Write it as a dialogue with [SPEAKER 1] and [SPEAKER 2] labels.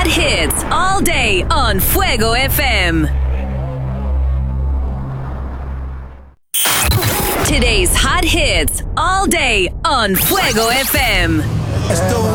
[SPEAKER 1] hot hits all day on Fuego FM. Today's hot hits all day on Fuego FM.
[SPEAKER 2] Esto